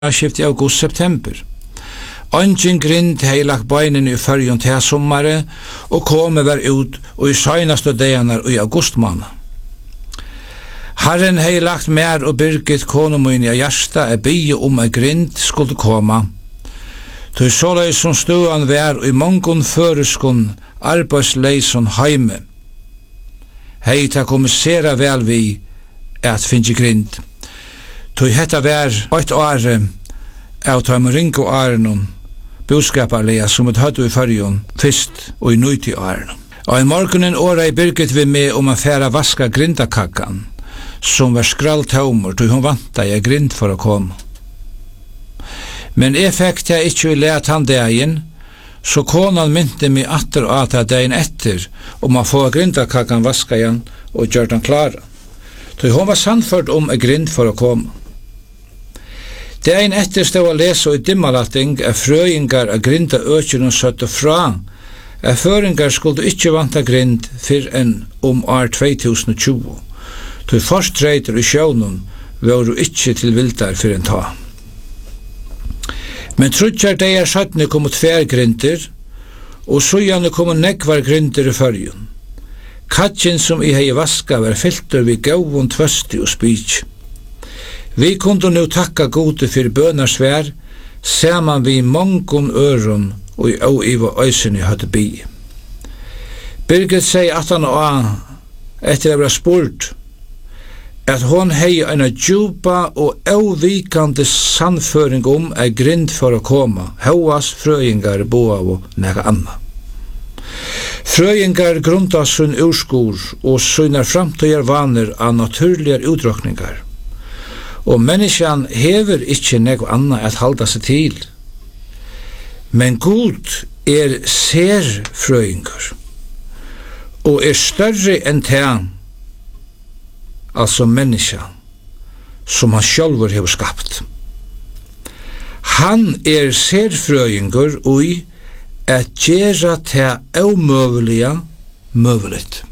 skiftet i august-september. Ingen grind hei lagt beinen i fyrjon til sommare, og komme var ut og i søgnaste dejanar i augustmåned. Herren hei lagt mer og Birgit konemun i hjärsta bygge a grind skulle komme. Tøy såleis som stuan vær i mongon føreskun arbeidsleison heime. Hei ta kommissera vel vi at finne grind. Tøy hetta vær 8 år av ta med rinko årenon boskaparlega som et høyde i fyrjon fyrst og i 90 årenon. Og i morgenen åra i Birgit vi med a færa vaska grindakakkan som var skralltaumur tøy hon vanta i grind for å komme. Men jeg fikk det ikke lært han dagen, så konan mynte meg atter og at dagen etter å få grindakakkan vaska igjen og gjør den klara. Tøy hon var sannført grind for å komme. Dagen etter stod å lese i dimmalatting frøyngar grinda økjen og søtte fra føringar skulle ikke vanta grind før enn år 2020. Tøy forstreitur i sjøvnen var du ikke til vildar før enn ta. Men trutjar deir sattne kom 2 grinter, og sujane kom nekvar grinter i fyrjun. Katjen som I hei vaska var filter vi gauvun tvøsti og spik. Vi kunde nu takka gode for bønarsvær, saman vi mongon øron og I var øysen I hadde bi. Birgit sier at han etter å være spurt, at hon hei en djupa og avvikande sannføring grind for å komme, høyas frøyngar boa og nega anna. Frøyngar grunda sunn urskor og sunnar framtøyar vaner av naturligar utrykningar. Og menneskjan hever ikkje nega anna at halda seg til. Men Gud ser frøyngar og større enn tean, altså menneska som han sjálfur hefur skapt. Han serfrøyngur ui at gera te omøvelige møveligt.